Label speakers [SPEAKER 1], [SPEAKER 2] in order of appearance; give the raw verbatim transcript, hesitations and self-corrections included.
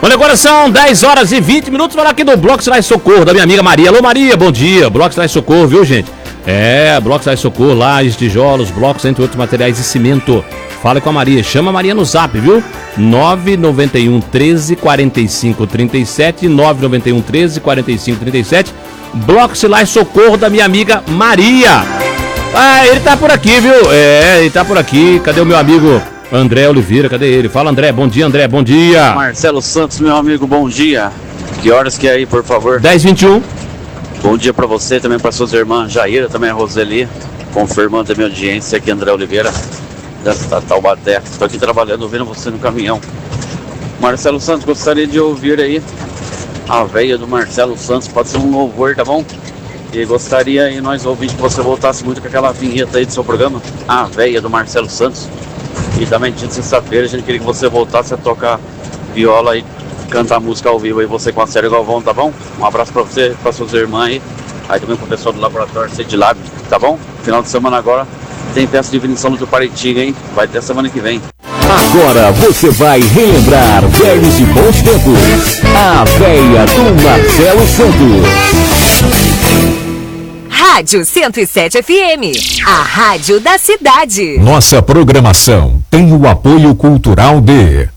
[SPEAKER 1] Olha, agora são dez horas e vinte minutos. Falar aqui do Bloco Cidade Socorro, da minha amiga Maria. Alô, Maria, bom dia. Bloco Cidade Socorro, viu, gente? É, Bloco Cidade Socorro, lajes, tijolos, blocos, entre outros materiais e cimento. Fala com a Maria. Chama a Maria no zap, viu? nove nove um, treze, quarenta e cinco, trinta e sete. nove nove um, treze, quarenta e cinco, trinta e sete. Bloco Cidade Socorro, da minha amiga Maria. Ah, ele tá por aqui, viu? É, ele tá por aqui. Cadê o meu amigo André Oliveira? Cadê ele? Fala, André. Bom dia, André. Bom dia.
[SPEAKER 2] Marcelo Santos, meu amigo. Bom dia. Que horas que é aí, por favor?
[SPEAKER 1] dez e vinte e um.
[SPEAKER 2] Bom dia pra você, também pra suas irmãs Jaira, também a Roseli. Confirmando a minha audiência aqui, André Oliveira, da Taubaté. Estou aqui trabalhando, ouvindo você no caminhão. Marcelo Santos, gostaria de ouvir aí a veia do Marcelo Santos. Pode ser um louvor, tá bom? E gostaria aí, nós ouvintes, que você voltasse muito com aquela vinheta aí do seu programa, a veia do Marcelo Santos. E também dia de sexta-feira a gente queria que você voltasse a tocar viola e cantar música ao vivo aí, você com a série Galvão, tá bom? Um abraço pra você, pra suas irmãs aí, aí também pro pessoal do laboratório C D Lab, tá bom? Final de semana agora tem festa de Vinição do Paritiga, hein? Vai ter semana que vem.
[SPEAKER 3] Agora você vai relembrar velhos e bons tempos. A veia do Marcelo Santos.
[SPEAKER 4] Rádio cento e sete F M, a rádio da cidade.
[SPEAKER 3] Nossa programação tem o apoio cultural de